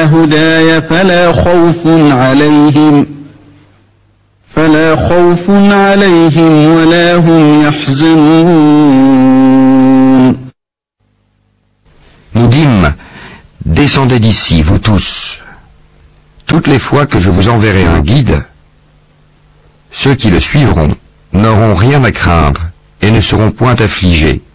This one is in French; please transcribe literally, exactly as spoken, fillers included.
هداي فلا خوف عليهم فلا خوف عليهم ولا هم يحزنون. Nous dîmes, descendez d'ici, vous tous. Toutes les fois que je vous enverrai un guide, ceux qui le suivront n'auront rien à craindre et ne seront point affligés.